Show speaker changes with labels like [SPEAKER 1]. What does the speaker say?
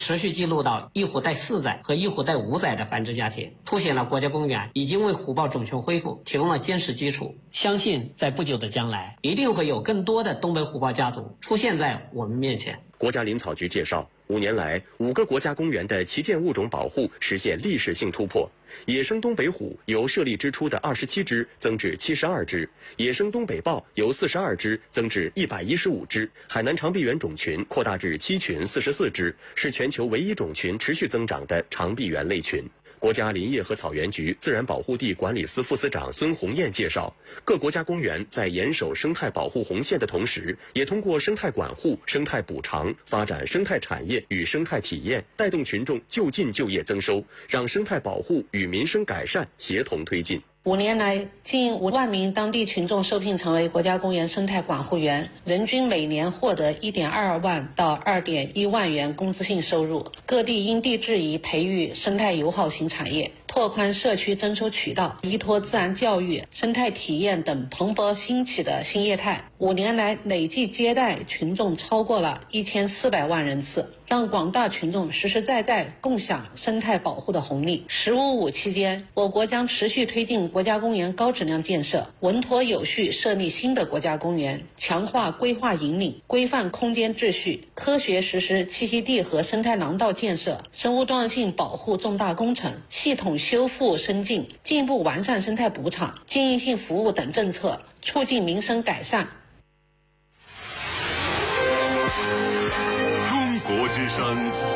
[SPEAKER 1] 持续记录到一虎带4载和一虎带5载的繁殖家庭，凸显了国家公园已经为虎豹种群恢复提供了坚实基础。相信在不久的将来，一定会有更多的东北虎豹家族出现在我们面前。
[SPEAKER 2] 国家林草局介绍，5年来，5个国家公园的旗舰物种保护实现历史性突破。野生东北虎由设立之初的27只增至72只，野生东北豹由42只增至115只，海南长臂猿种群扩大至7群44只，是全球唯一种群持续增长的长臂猿类群。国家林业和草原局自然保护地管理司副司长孙红艳介绍，各国家公园在严守生态保护红线的同时，也通过生态管护、生态补偿，发展生态产业与生态体验，带动群众就近就业增收，让生态保护与民生改善协同推进。
[SPEAKER 3] 5年来，近5万名当地群众受聘成为国家公园生态管护员，人均每年获得1.22万到2.1万元工资性收入。各地因地制宜培育生态友好型产业，拓宽社区增收渠道，依托自然教育、生态体验等蓬勃兴起的新业态。5年来，累计接待群众超过了1400万人次，让广大群众实实在在共享生态保护的红利。“15+5”期间，我国将持续推进国家公园高质量建设，稳妥有序设立新的国家公园，强化规划引领，规范空间秩序，科学实施栖息地和生态廊道建设、生物多样性保护重大工程，系统修复升进，进一步完善生态补偿、经营性服务等政策，促进民生改善。
[SPEAKER 4] 中国之声